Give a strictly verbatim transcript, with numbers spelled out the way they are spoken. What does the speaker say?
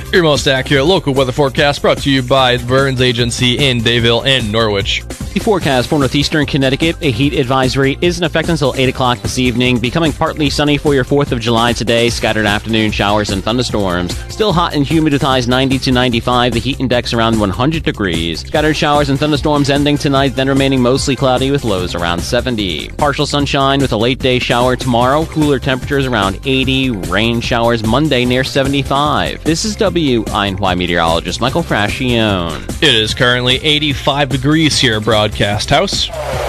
Your most accurate local weather forecast brought to you by the Burns Agency in Dayville and Norwich. The forecast for northeastern Connecticut, a heat advisory is in effect until eight o'clock this evening, becoming partly sunny for your fourth of July today, scattered afternoon showers and thunderstorms. Still hot and humid with highs ninety to ninety-five, the heat index around one hundred degrees. Scattered showers and thunderstorms ending tonight, then remaining mostly cloudy with lows around seventy. Partial sunshine with a late day shower tomorrow, cooler temperatures around eighty, rain showers Monday near seventy-five. This is W I N Y meteorologist Michael Frascione. It is currently eighty-five degrees here at Broadcast House.